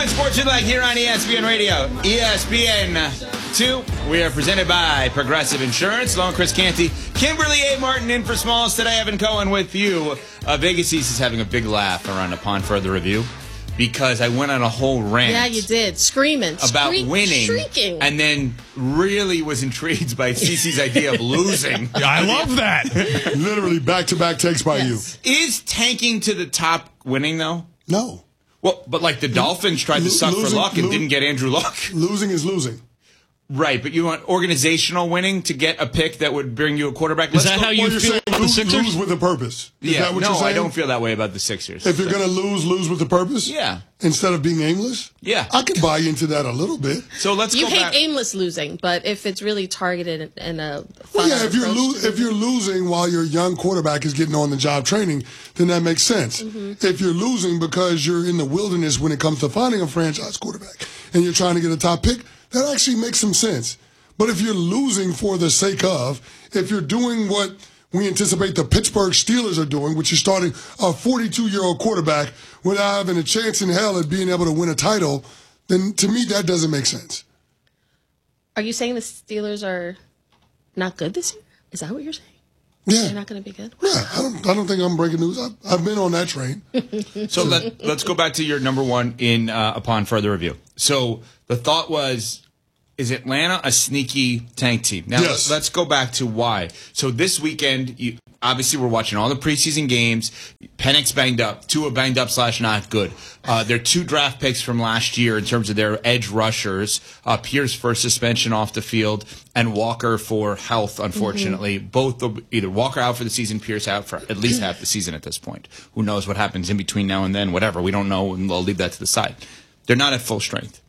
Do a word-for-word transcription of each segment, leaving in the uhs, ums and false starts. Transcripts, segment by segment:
Doing Sports You Like here on E S P N Radio. E S P N two. We are presented by Progressive Insurance. Along Chris Canty, Kimberly A. Martin in for Smalls today. Evan Cohen with you. Uh, Vegas East is having a big laugh around Upon Further Review because I went on a whole rant. Yeah, you did. Screaming. About Scree- winning. Shrieking. And then really was intrigued by Cece's idea of losing. I love that. Literally back-to-back takes by Yes. you. Is tanking to the top winning, though? No. Well, but like the Dolphins tried to suck Losing- for Luck and lo- didn't get Andrew Luck. Losing is losing. Right, but you want organizational winning to get a pick that would bring you a quarterback? Is Let's that go- how you Or you're feel saying about the lose, Sixers? lose with a purpose. Is Yeah, that what no, you're saying? I don't feel that way about the Sixers. If you're going to lose, lose with a purpose? Yeah. Instead of being aimless? Yeah. I could buy into that a little bit. So let's You go hate back. aimless losing, but if it's really targeted in a Well, yeah, thought-out if you're, approach lo- to if you're losing while your young quarterback is getting on the job training, then that makes sense. Mm-hmm. If you're losing because you're in the wilderness when it comes to finding a franchise quarterback and you're trying to get a top pick, that actually makes some sense. But if you're losing for the sake of, if you're doing what we anticipate the Pittsburgh Steelers are doing, which is starting a forty-two-year-old quarterback without having a chance in hell at being able to win a title, then to me that doesn't make sense. Are you saying the Steelers are not good this year? Is that what you're saying? Yeah. They're not going to be good? Yeah, I don't, I don't think I'm breaking news. I've, I've been on that train. So let, let's go back to your number one in uh, Upon Further Review. So the thought was, is Atlanta a sneaky tank team? Now, Yes. let's go back to why. So this weekend, you, obviously we're watching all the preseason games. Penix banged up. Tua banged up slash not good. Uh, they're two draft picks from last year in terms of their edge rushers. Uh, Pierce for suspension off the field and Walker for health, unfortunately. Mm-hmm. Both, the, either Walker out for the season, Pierce out for at least half the season at this point. Who knows what happens in between now and then, whatever. We don't know, and I'll leave that to the side. They're not at full strength.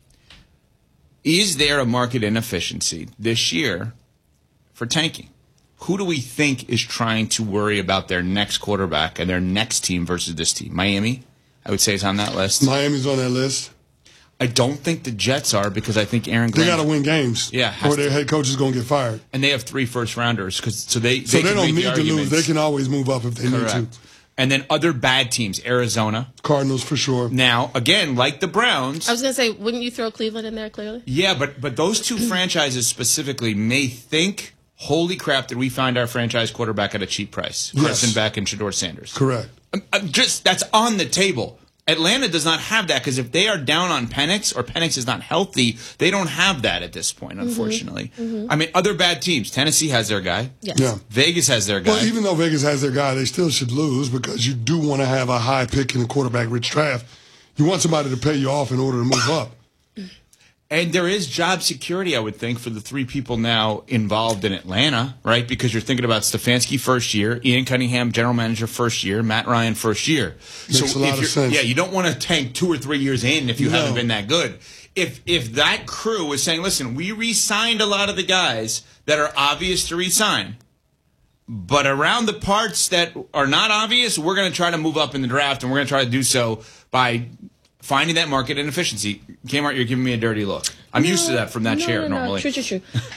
Is there a market inefficiency this year for tanking? Who do we think is trying to worry about their next quarterback and their next team versus this team? Miami, I would say, is on that list. Miami's on that list. I don't think the Jets are because I think Aaron They Glenn, got to win games. Yeah, has or their to. head coach is going to get fired. and they have three first rounders, cause, so they So they, can don't make need the to lose. arguments. They can always move up if they need Correct. to. And then other bad teams, Arizona. Cardinals for sure. Now, again, like the Browns. I was going to say, wouldn't you throw Cleveland in there, clearly? Yeah, but but those two franchises specifically may think, holy crap, did we find our franchise quarterback at a cheap price? Yes. Carson Beck and Shador Sanders. Correct. Um, uh, Just that's on the table. Atlanta does not have that because if they are down on Penix or Penix is not healthy, they don't have that at this point, unfortunately. Mm-hmm. I mean, other bad teams. Tennessee has their guy. Yes. Yeah. Vegas has their guy. Well, even though Vegas has their guy, they still should lose because you do want to have a high pick in the quarterback-rich draft. You want somebody to pay you off in order to move up. And there is job security, I would think, for the three people now involved in Atlanta, right? Because you're thinking about Stefanski first year, Ian Cunningham, general manager first year, Matt Ryan first year. Makes so a lot if of you're, sense. Yeah, you don't want to tank two or three years in if you No. haven't been that good. If if that crew is saying, listen, we re-signed a lot of the guys that are obvious to re-sign, but around the parts that are not obvious, we're going to try to move up in the draft, and we're going to try to do so by finding that market inefficiency. Kmart, you're giving me a dirty look. I'm No, used to that from that no, chair no, no. normally. True, true, true.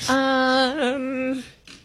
um,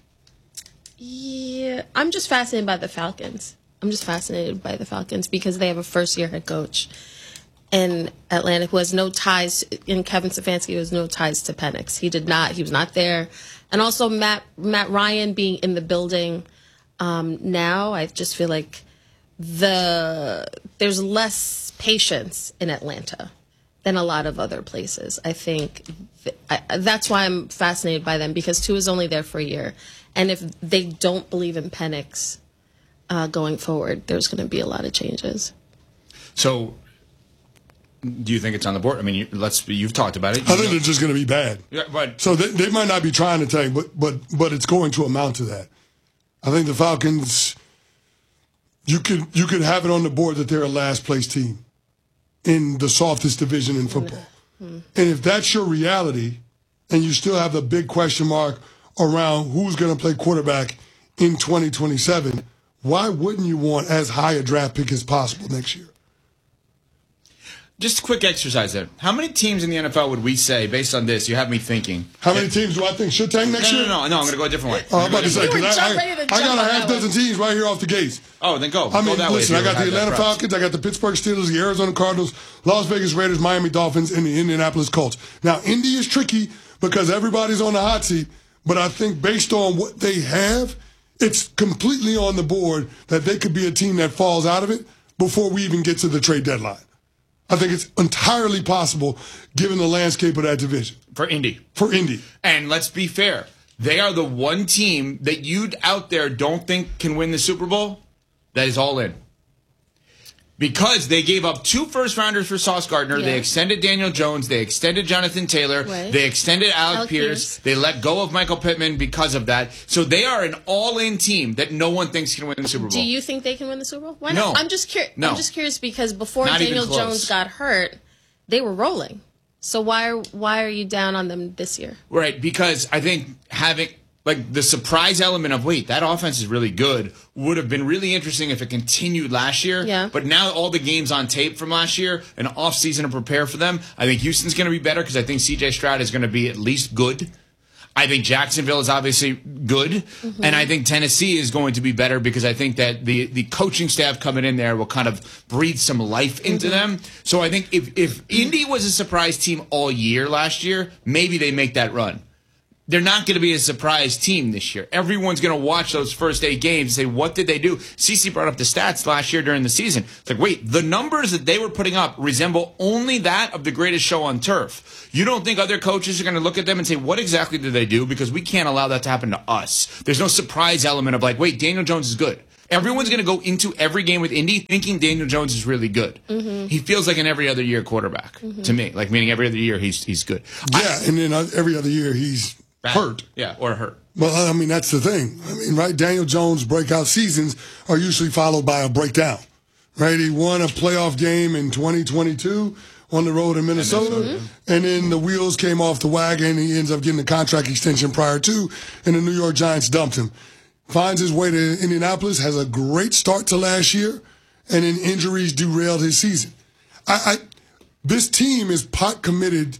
yeah, I'm just fascinated by the Falcons. I'm just fascinated by the Falcons because they have a first-year head coach in Atlanta who has no ties, in Kevin Stefanski, who has no ties to Penix. He did not, he was not there. And also Matt Matt Ryan being in the building um, now, I just feel like the there's less patience in Atlanta than a lot of other places. I think th- I, that's why I'm fascinated by them because Tua is only there for a year. And if they don't believe in Penix uh, going forward, there's going to be a lot of changes. So, do you think it's on the board? I mean, you, let's. You've talked about it. I You think know- they're just going to be bad. Yeah, but So they, they might not be trying to tank, but but but it's going to amount to that. I think the Falcons, you could you could have it on the board that they're a last place team in the softest division in football. Mm-hmm. And if that's your reality, and you still have the big question mark around who's going to play quarterback in twenty twenty-seven, why wouldn't you want as high a draft pick as possible next year? just a quick exercise there. How many teams in the N F L would we say, based on this, you have me thinking? How many teams do I think should tank next no, year? No, no, no, I'm going to go a different way. Oh, I'm about to say, You were because I, ready to I, I jump got a on half that dozen teams right here off the gates. Oh, then go. I mean, go that listen, way I got the Atlanta prep. Falcons, I got the Pittsburgh Steelers, the Arizona Cardinals, Las Vegas Raiders, Miami Dolphins, and the Indianapolis Colts. Now, Indy is tricky because everybody's on the hot seat, but I think based on what they have, it's completely on the board that they could be a team that falls out of it before we even get to the trade deadline. I think it's entirely possible given the landscape of that division. For Indy. For Indy. And let's be fair. They are the one team that you out there don't think can win the Super Bowl that is all in. Because they gave up two first-rounders for Sauce Gardner. Yeah. They extended Daniel Jones. They extended Jonathan Taylor. Right. They extended Alec, Alec Pierce. Pierce. They let go of Michael Pittman because of that. So they are an all-in team that no one thinks can win the Super Bowl. Do you think they can win the Super Bowl? Why No. not? I'm just curious. No. I'm just curious because before Not even Daniel close. Jones got hurt, they were rolling. So why are why are you down on them this year? Right, because I think having like the surprise element of wait, that offense is really good would have been really interesting if it continued last year. Yeah. But now all the games on tape from last year, an off season to prepare for them. I think Houston's going to be better because I think C J Stroud is going to be at least good. I think Jacksonville is obviously good, mm-hmm. and I think Tennessee is going to be better because I think that the, the coaching staff coming in there will kind of breathe some life into mm-hmm. them. So I think if, if Indy was a surprise team all year last year, maybe they make that run. They're not going to be a surprise team this year. Everyone's going to watch those first eight games and say, what did they do? Cece brought up the stats last year during the season. It's like, wait, the numbers that they were putting up resemble only that of the greatest show on turf. You don't think other coaches are going to look at them and say, what exactly did they do? Because we can't allow that to happen to us. There's no surprise element of like, wait, Daniel Jones is good. Everyone's going to go into every game with Indy thinking Daniel Jones is really good. Mm-hmm. He feels like an every other year quarterback mm-hmm. to me, like meaning every other year he's he's good. Yeah, I, and then every other year he's bad. hurt. Yeah, or hurt. Well, I mean, that's the thing. I mean, right, Daniel Jones' breakout seasons are usually followed by a breakdown, right? He won a playoff game in twenty twenty-two on the road in Minnesota, Minnesota. And then the wheels came off the wagon. He ends up getting a contract extension prior to, and the New York Giants dumped him. Finds his way to Indianapolis, has a great start to last year, and then injuries derailed his season. I, I this team is pot committed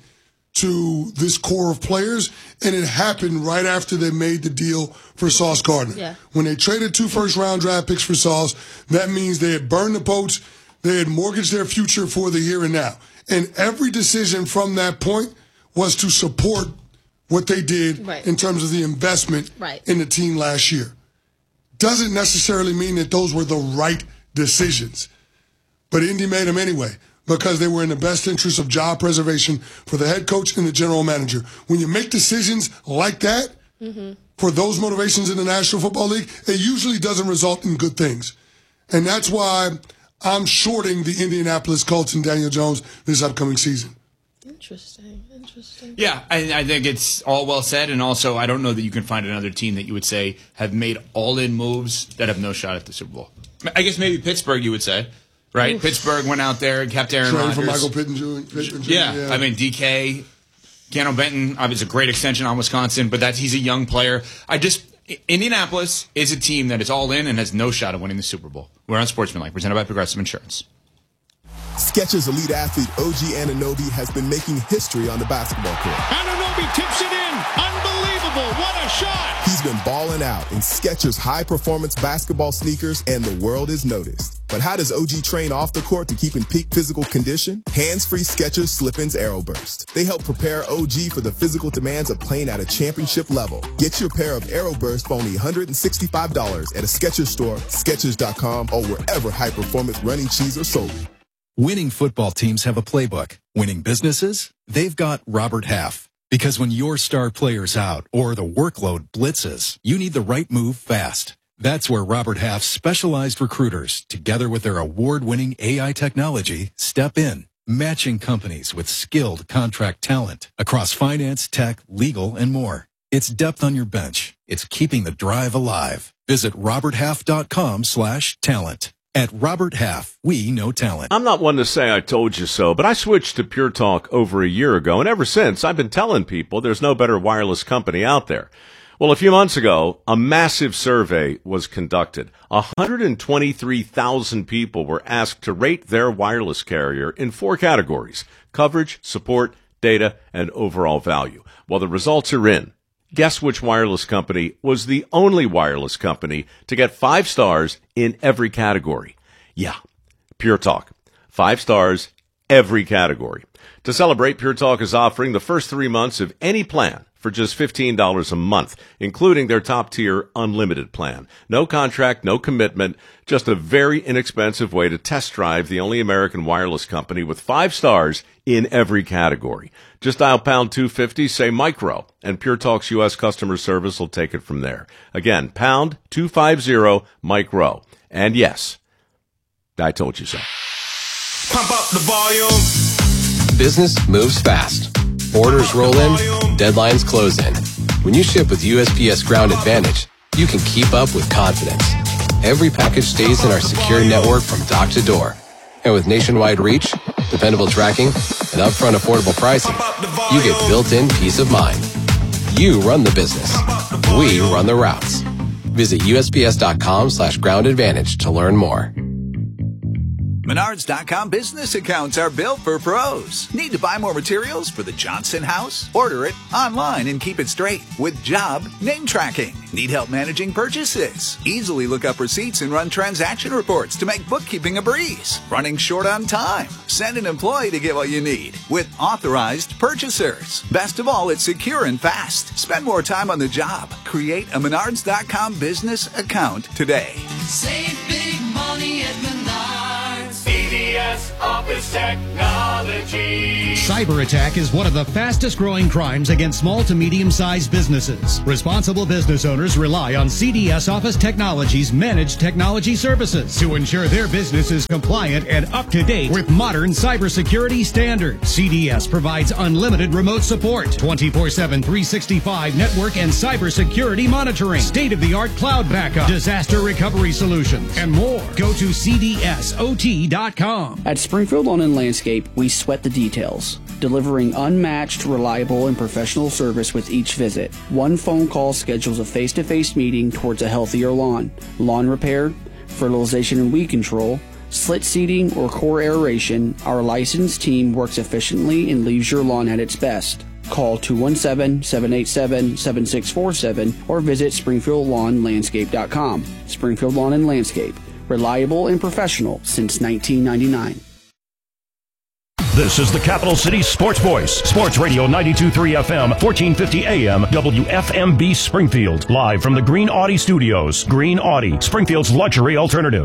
to this core of players, and it happened right after they made the deal for Sauce Gardner. Yeah. When they traded two first-round draft picks for Sauce, that means they had burned the boats, they had mortgaged their future for the here and now. And every decision from that point was to support what they did right. in terms of the investment right. in the team last year. Doesn't necessarily mean that those were the right decisions. But Indy made them anyway because they were in the best interest of job preservation for the head coach and the general manager. When you make decisions like that mm-hmm. for those motivations in the National Football League, it usually doesn't result in good things. And that's why I'm shorting the Indianapolis Colts and Daniel Jones this upcoming season. Interesting, interesting. Yeah, I, I think it's all well said, and also I don't know that you can find another team that you would say have made all-in moves that have no shot at the Super Bowl. I guess maybe Pittsburgh, you would say, right? Oof. Pittsburgh went out there and kept Aaron Rodgers. Traded for Michael Pittman Junior Yeah, yeah, I mean D K, Keanu Benton, obviously a great extension on Wisconsin, but that's he's a young player. I just Indianapolis is a team that is all in and has no shot at winning the Super Bowl. We're on Sportsmanlike, presented by Progressive Insurance. Skechers elite athlete O G Anunoby has been making history on the basketball court. Anunoby tips it in. Unbelievable. What a shot. He's been balling out in Skechers high-performance basketball sneakers, and the world is noticed. But how does O G train off the court to keep in peak physical condition? Hands-free Skechers Slip-ins Aeroburst. They help prepare O G for the physical demands of playing at a championship level. Get your pair of Aeroburst for only one hundred sixty-five dollars at a Skechers store, Skechers dot com, or wherever high-performance running shoes are sold. Winning football teams have a playbook. Winning businesses? They've got Robert Half. Because when your star player's out or the workload blitzes, you need the right move fast. That's where Robert Half's specialized recruiters, together with their award-winning A I technology, step in, matching companies with skilled contract talent across finance, tech, legal, and more. It's depth on your bench. It's keeping the drive alive. Visit robert half dot com slash talent. At Robert Half, we know talent. I'm not one to say I told you so, but I switched to Pure Talk over a year ago, and ever since, I've been telling people there's no better wireless company out there. Well, a few months ago, a massive survey was conducted. one hundred twenty-three thousand people were asked to rate their wireless carrier in four categories: coverage, support, data, and overall value. Well, the results are in. Guess which wireless company was the only wireless company to get five stars in every category? Yeah, Pure Talk. Five stars, every category. To celebrate, Pure Talk is offering the first three months of any plan for just fifteen dollars a month, including their top-tier unlimited plan. No contract, no commitment, just a very inexpensive way to test drive the only American wireless company with five stars in every category. Just dial pound two fifty, say micro, and Pure Talk's U S customer service will take it from there. Again, pound two fifty, micro. And yes, I told you so. Pump up the volume. Business moves fast. Orders roll in, deadlines close in. When you ship with U S P S Ground Advantage, you can keep up with confidence. Every package stays in our secure network from dock to door. And with nationwide reach, dependable tracking, and upfront affordable pricing, you get built-in peace of mind. You run the business. We run the routes. Visit usps.com slash ground advantage to learn more. Menards dot com business accounts are built for pros. Need to buy more materials for the Johnson house? Order it online and keep it straight with job name tracking. Need help managing purchases? Easily look up receipts and run transaction reports to make bookkeeping a breeze. Running short on time? Send an employee to get what you need with authorized purchasers. Best of all, it's secure and fast. Spend more time on the job. Create a Menards dot com business account today. Save big money at Menards. C D S Office Technology. Cyber attack is one of the fastest growing crimes against small to medium-sized businesses. Responsible business owners rely on C D S Office Technology's managed technology services to ensure their business is compliant and up to date with modern cybersecurity standards. C D S provides unlimited remote support, twenty-four seven, three sixty-five network and cybersecurity monitoring, state-of-the-art cloud backup, disaster recovery solutions, and more. Go to C D S O T dot com. At Springfield Lawn and Landscape, we sweat the details, delivering unmatched, reliable, and professional service with each visit. One phone call schedules a face-to-face meeting towards a healthier lawn. Lawn repair, fertilization and weed control, slit seeding, or core aeration, our licensed team works efficiently and leaves your lawn at its best. Call two one seven, seven eight seven, seven six four seven or visit springfield lawn landscape dot com. Springfield Lawn and Landscape. Reliable and professional since nineteen ninety-nine. This is the Capital City Sports Voice, Sports Radio ninety-two point three F M, fourteen fifty A M, W F M B Springfield. Live from the Green Audi Studios. Green Audi, Springfield's luxury alternative.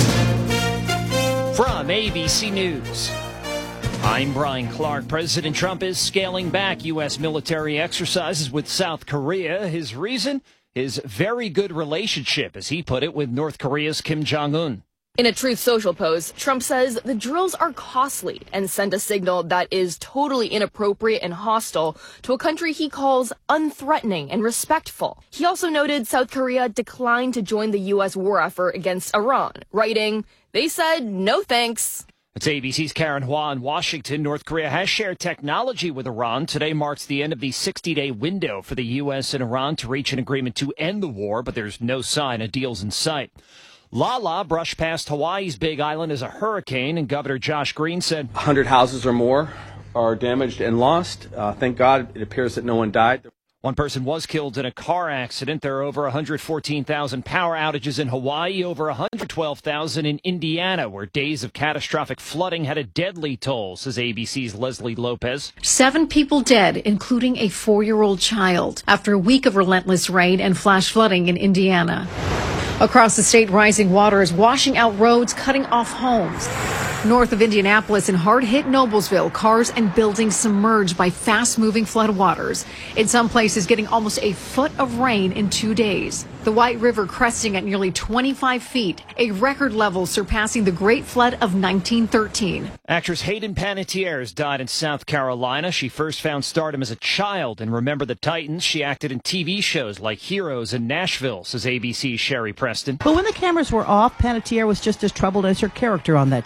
From A B C News, I'm Brian Clark. President Trump is scaling back U S military exercises with South Korea. His reason? His very good relationship, as he put it, with North Korea's Kim Jong-un. In a Truth Social post, Trump says the drills are costly and send a signal that is totally inappropriate and hostile to a country he calls unthreatening and respectful. He also noted South Korea declined to join the U S war effort against Iran, writing, "They said no thanks." It's A B C's Karen Hua in Washington. North Korea has shared technology with Iran. Today marks the end of the sixty-day window for the U S and Iran to reach an agreement to end the war, but there's no sign of deals in sight. Lala brushed past Hawaii's Big Island as a hurricane, and Governor Josh Green said one hundred houses or more are damaged and lost. Uh, thank God it appears that no one died. One person was killed in a car accident. There are over one hundred fourteen thousand power outages in Hawaii, over one hundred twelve thousand in Indiana, where days of catastrophic flooding had a deadly toll, says A B C's Leslie Lopez. Seven people dead, including a four-year-old child, after a week of relentless rain and flash flooding in Indiana. Across the state, rising water is washing out roads, cutting off homes. North of Indianapolis and hard-hit Noblesville, cars and buildings submerged by fast-moving floodwaters. In some places, getting almost a foot of rain in two days. The White River cresting at nearly twenty-five feet, a record level surpassing the Great Flood of nineteen thirteen. Actress Hayden Panettiere has died in South Carolina. She first found stardom as a child in Remember the Titans. She acted in T V shows like Heroes and Nashville, says A B C's Sherry Preston. But when the cameras were off, Panettiere was just as troubled as her character on that show.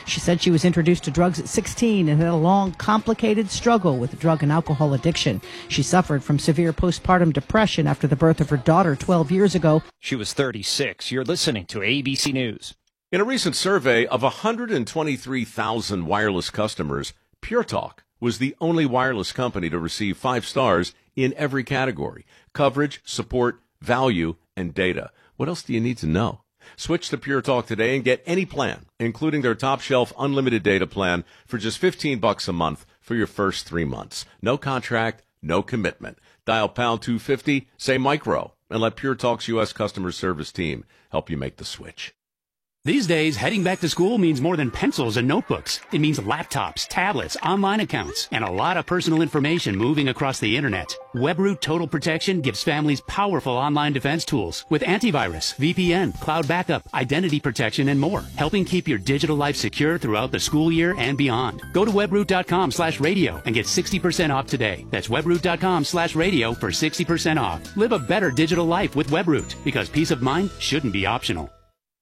She said she was introduced to drugs at sixteen and had a long, complicated struggle with drug and alcohol addiction. She suffered from severe postpartum depression after the birth of her daughter twelve years ago. She was thirty-six. You're listening to A B C News. In a recent survey of one hundred twenty-three thousand wireless customers, Pure Talk was the only wireless company to receive five stars in every category: coverage, support, value, and data. What else do you need to know? Switch to Pure Talk today and get any plan, including their top shelf unlimited data plan, for just fifteen bucks a month for your first three months. No contract, no commitment. Dial pound two fifty, say micro, and let Pure Talk's U S customer service team help you make the switch. These days, heading back to school means more than pencils and notebooks. It means laptops, tablets, online accounts, and a lot of personal information moving across the internet. WebRoot Total Protection gives families powerful online defense tools with antivirus, V P N, cloud backup, identity protection, and more, helping keep your digital life secure throughout the school year and beyond. Go to webroot.com slash radio and get sixty percent off today. That's webroot.com slash radio for sixty percent off. Live a better digital life with WebRoot, because peace of mind shouldn't be optional.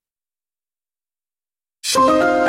From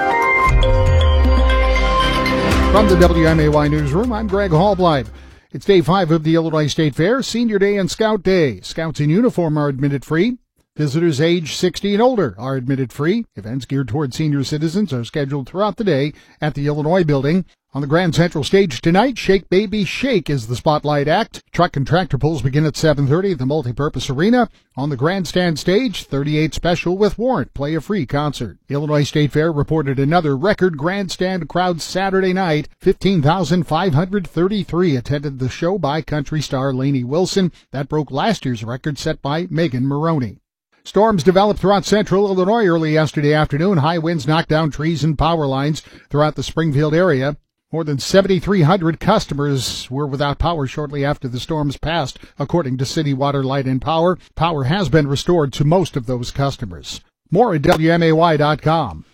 the W M A Y Newsroom, I'm Greg Hallbleib. It's day five of the Illinois State Fair, Senior Day and Scout Day. Scouts in uniform are admitted free. Visitors age sixty and older are admitted free. Events geared toward senior citizens are scheduled throughout the day at the Illinois Building. On the Grand Central Stage tonight, Shake Baby Shake is the spotlight act. Truck and tractor pulls begin at seven thirty at the Multipurpose Arena. On the Grandstand Stage, thirty-eight Special with Warrant play a free concert. The Illinois State Fair reported another record grandstand crowd Saturday night. fifteen thousand five hundred thirty-three attended the show by country star Lainey Wilson. That broke last year's record set by Megan Maroney. Storms developed throughout central Illinois early yesterday afternoon. High winds knocked down trees and power lines throughout the Springfield area. More than seventy-three hundred customers were without power shortly after the storms passed, according to City Water, Light and Power. Power has been restored to most of those customers. More at W M A Y dot com.